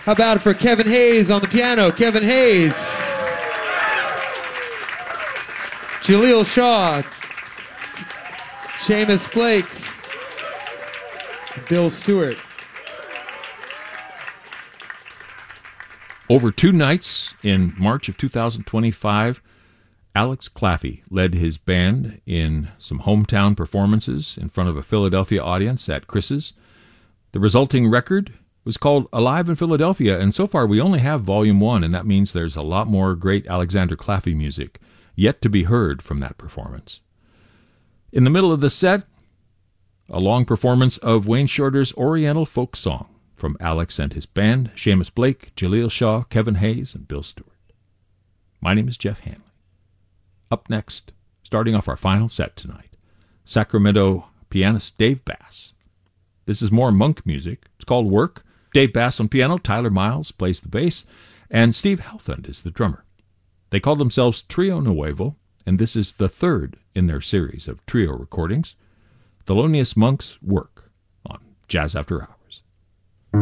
How about it for Kevin Hayes on the piano? Kevin Hayes. Jaleel Shaw. Seamus Blake. Bill Stewart. Over 2 nights in March of 2025, Alex Claffey led his band in some hometown performances in front of a Philadelphia audience at Chris's. The resulting record was called Alive in Philadelphia, and so far we only have Volume 1, and that means there's a lot more great Alexander Claffey music yet to be heard from that performance. In the middle of the set, a long performance of Wayne Shorter's Oriental folk song from Alex and his band, Seamus Blake, Jaleel Shaw, Kevin Hayes, and Bill Stewart. My name is Jeff Hanley. Up next, starting off our final set tonight, Sacramento pianist Dave Bass. This is more monk music. It's called Work. Dave Bass on piano, Tyler Miles plays the bass, and Steve Halfand is the drummer. They call themselves Trio Nuevo, and this is the third in their series of trio recordings, Thelonious Monk's Work on Jazz After Hours.